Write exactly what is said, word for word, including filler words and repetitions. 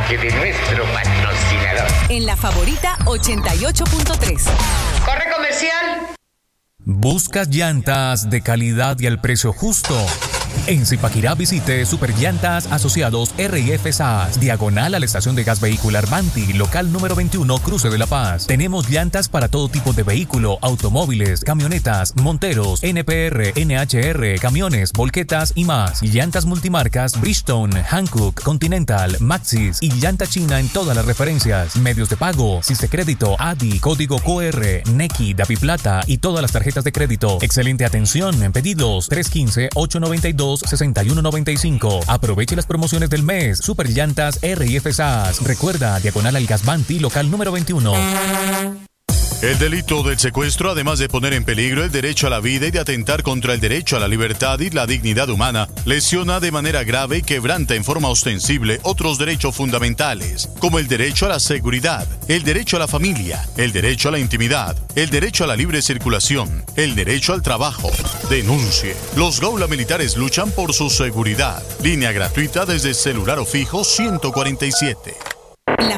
mensaje de nuestro patrocinador. En La Favorita ochenta y ocho punto tres. ¡Corre comercial! ¿Buscas llantas de calidad y al precio justo? En Zipaquirá visite Super Llantas Asociados R I F S A S, diagonal a la estación de gas vehicular Banti, local número veintiuno, Cruce de La Paz. Tenemos llantas para todo tipo de vehículo, automóviles, camionetas, monteros, N P R, N H R, camiones, volquetas y más. Llantas multimarcas Bridgestone, Hankook, Continental, Maxxis y llanta china en todas las referencias. Medios de pago, Siste Crédito, A D I, código Q R, Nequi, Daviplata y todas las tarjetas de crédito. Excelente atención en pedidos tres uno cinco, ocho nueve dos, seis uno nueve cinco. Aproveche las promociones del mes. Super Llantas R I F S A S. Recuerda, diagonal al gas Banti, local número veintiuno. El delito del secuestro, además de poner en peligro el derecho a la vida y de atentar contra el derecho a la libertad y la dignidad humana, lesiona de manera grave y quebranta en forma ostensible otros derechos fundamentales, como el derecho a la seguridad, el derecho a la familia, el derecho a la intimidad, el derecho a la libre circulación, el derecho al trabajo. Denuncie. Los Gaula Militares luchan por su seguridad. Línea gratuita desde celular o fijo ciento cuarenta y siete.